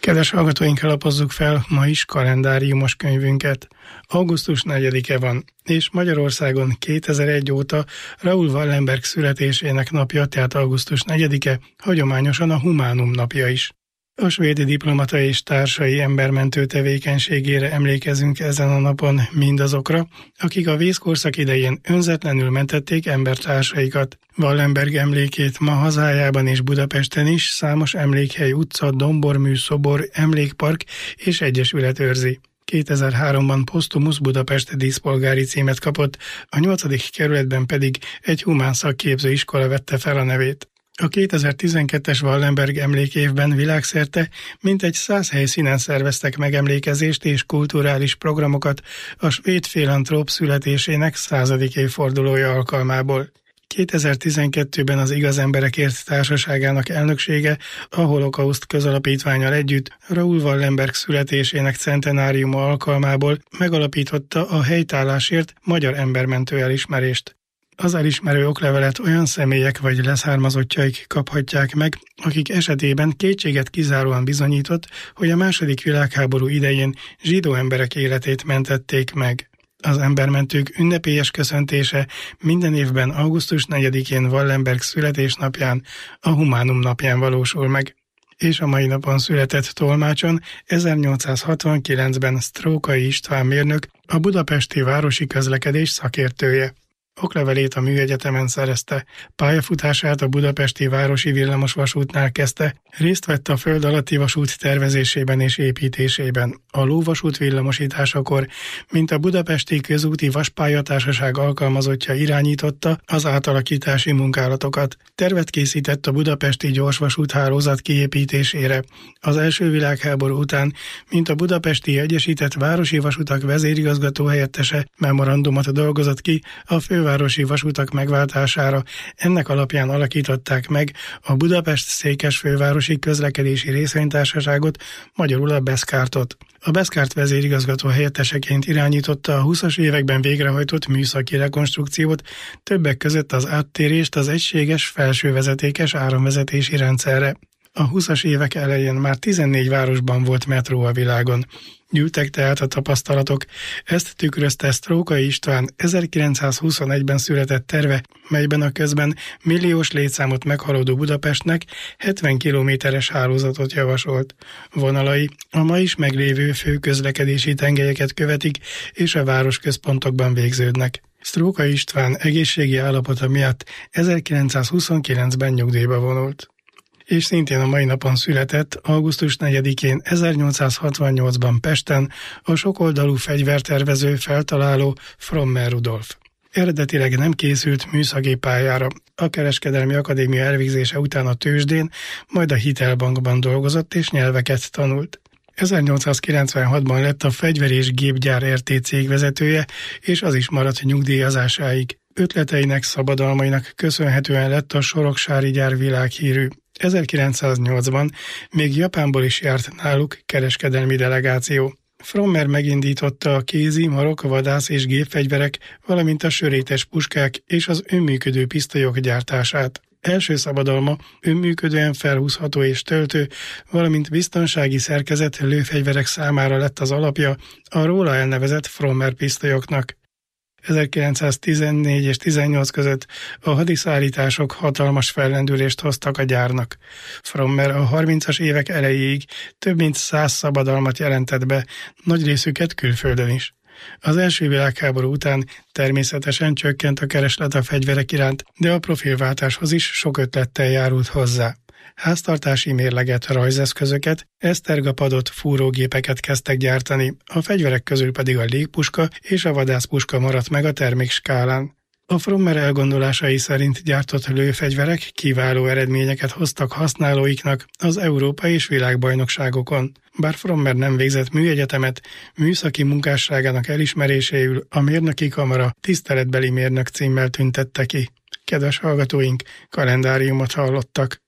Kedves hallgatóink, lapozzuk fel ma is kalendáriumos könyvünket. Augusztus 4-e van, és Magyarországon 2001 óta Raoul Wallenberg születésének napja, tehát augusztus 4-e, hagyományosan a Humánum napja is. A svéd diplomata és társai embermentő tevékenységére emlékezünk ezen a napon mindazokra, akik a vészkorszak idején önzetlenül mentették embertársaikat. Wallenberg emlékét ma hazájában és Budapesten is számos emlékhely, utca, dombormű, szobor, emlékpark és egyesület őrzi. 2003-ban posztumusz Budapest díszpolgári címet kapott, a 8. kerületben pedig egy humán szakképző iskola vette fel a nevét. A 2012-es Wallenberg emlékévben világszerte mintegy 100 helyszínen szerveztek megemlékezést és kulturális programokat a svéd filantróp születésének 100. évfordulója alkalmából. 2012-ben az Igaz Emberekért Társaságának elnöksége a Holokauszt közalapítvánnyal együtt Raoul Wallenberg születésének centenáriuma alkalmából megalapította a helytállásért magyar embermentő elismerést. Az elismerő oklevelet olyan személyek vagy leszármazottjaik kaphatják meg, akik esetében kétséget kizáróan bizonyított, hogy a II. Világháború idején zsidó emberek életét mentették meg. Az embermentők ünnepélyes köszöntése minden évben augusztus 4-én Wallenberg születésnapján, a Humánum napján valósul meg. És a mai napon született tolmácson 1869-ben Strókai István mérnök, a budapesti városi közlekedés szakértője. Oklevelét a Műegyetemen szerezte, pályafutását a budapesti városi villamosvasútnál kezdte, részt vett a föld alatti vasút tervezésében és építésében, a lóvasút villamosításakor, mint a Budapesti Közúti Vaspályatársaság alkalmazottja irányította az átalakítási munkálatokat. Tervet készített a budapesti gyorsvasúthálózat kiépítésére. Az első világháború után, mint a Budapesti Egyesített Városi Vasutak vezérigazgató helyettese, memorandumot dolgozott ki a fővárosi vasutak megváltására. Ennek alapján alakították meg a Budapest-Székes Fővárosi Közlekedési Részvénytársaságot, magyarul a Beszkártot. A Beszkárt vezérigazgató helyetteseként irányította a 20-as években végrehajtott műszaki rekonstrukciót, többek között az áttérést az egységes felsővezetékes áramvezetési rendszerre. A 20-as évek elején már 14 városban volt metró a világon. Gyűltek tehát a tapasztalatok, ezt tükrözte Strókai István 1921-ben született terve, melyben a közben milliós létszámot meghaladó Budapestnek 70 kilométeres hálózatot javasolt. Vonalai a ma is meglévő főközlekedési tengelyeket követik és a városközpontokban végződnek. Strókai István egészségi állapota miatt 1929-ben nyugdíjba vonult. És szintén a mai napon született, augusztus 4-én 1868-ban Pesten a sokoldalú fegyvertervező, feltaláló Frommer Rudolf. Eredetileg nem készült műszaki pályára. A Kereskedelmi Akadémia elvégzése után a tőzsdén, majd a Hitelbankban dolgozott és nyelveket tanult. 1896-ban lett a Fegyver- és Gépgyár RT cég vezetője, és az is maradt nyugdíjazásáig. Ötleteinek, szabadalmainak köszönhetően lett a soroksári gyár világhírű. 1908-ban még Japánból is járt náluk kereskedelmi delegáció. Frommer megindította a kézi, marok, vadász és gépfegyverek, valamint a sörétes puskák és az önműködő pisztolyok gyártását. Első szabadalma önműködően felhúzható és töltő, valamint biztonsági szerkezet lőfegyverek számára lett az alapja a róla elnevezett Frommer pisztolyoknak. 1914 és 18 között a hadiszállítások hatalmas fellendülést hoztak a gyárnak. Frommer a 30-as évek elejéig több mint 100 szabadalmat jelentett be, nagy részüket külföldön is. Az első világháború után természetesen csökkent a kereslet a fegyverek iránt, de a profilváltáshoz is sok ötlettel járult hozzá. Háztartási mérleget, rajzeszközöket, esztergapadot, fúrógépeket kezdtek gyártani, a fegyverek közül pedig a légpuska és a vadászpuska maradt meg a termékskálán. A Frommer elgondolásai szerint gyártott lőfegyverek kiváló eredményeket hoztak használóiknak az Európa és világbajnokságokon. Bár Frommer nem végzett műegyetemet, műszaki munkásságának elismeréséül a Mérnöki Kamara tiszteletbeli mérnök címmel tüntette ki. Kedves hallgatóink, kalendáriumot hallottak.